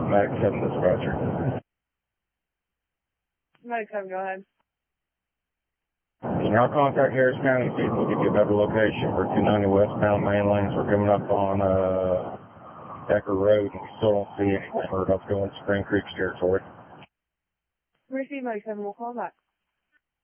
Max 7 dispatcher. Max 7, go ahead. Can y'all contact Harris County and see if we'll give you a better location for 290 westbound main lanes? We're coming up on Decker Road and we still don't see anything. We're up going Spring Creek territory. Receive Max 7, we'll call back.